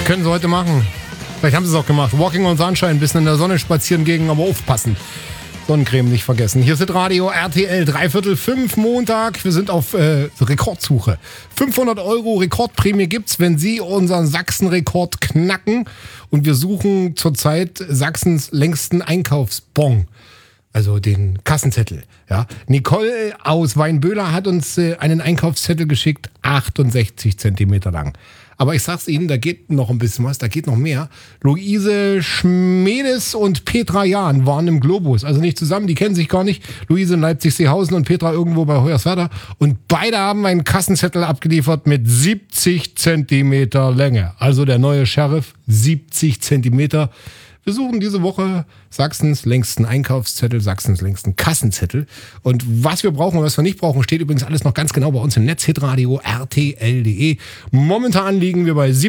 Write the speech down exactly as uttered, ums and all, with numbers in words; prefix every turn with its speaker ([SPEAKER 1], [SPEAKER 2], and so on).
[SPEAKER 1] Können sie heute machen. Vielleicht haben sie es auch gemacht. Walking on Sunshine, ein bisschen in der Sonne spazieren gehen, aber aufpassen. Sonnencreme nicht vergessen. Hier ist Radio R T L, dreiviertel fünf Montag. Wir sind auf äh, Rekordsuche. fünfhundert Euro Rekordprämie gibt's, wenn Sie unseren Sachsen-Rekord knacken. Und wir suchen zurzeit Sachsens längsten Einkaufsbon. Also den Kassenzettel. Ja. Nicole aus Weinböhler hat uns äh, einen Einkaufszettel geschickt, achtundsechzig Zentimeter lang. Aber ich sag's Ihnen, da geht noch ein bisschen was, da geht noch mehr. Luise Schmedes und Petra Jahn waren im Globus. Also nicht zusammen, die kennen sich gar nicht. Luise in Leipzig-Seehausen und Petra irgendwo bei Hoyerswerda. Und beide haben einen Kassenzettel abgeliefert mit siebzig Zentimeter Länge. Also der neue Sheriff, siebzig Zentimeter. Wir suchen diese Woche Sachsens längsten Einkaufszettel, Sachsens längsten Kassenzettel. Und was wir brauchen und was wir nicht brauchen, steht übrigens alles noch ganz genau bei uns im Netz, hitradio R T L punkt de. Momentan liegen wir bei